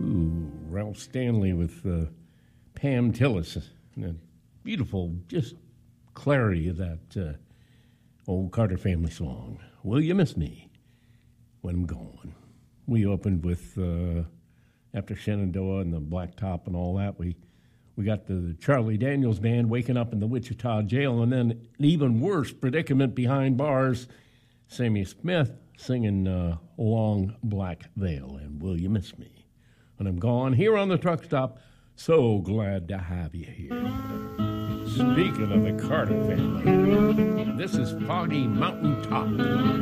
Ooh, Ralph Stanley with Pam Tillis. And a beautiful, just clarity of that old Carter family song. Will you miss me when I'm gone? We opened with, after Shenandoah and the Blacktop and all that, we got the Charlie Daniels Band waking up in the Wichita jail, and then an even worse predicament behind bars, Sammy Smith singing Long Black Veil and Will You Miss Me When I'm Gone, here on the truck stop. So glad to have you here. Speaking of the Carter family, this is Foggy Mountain Top.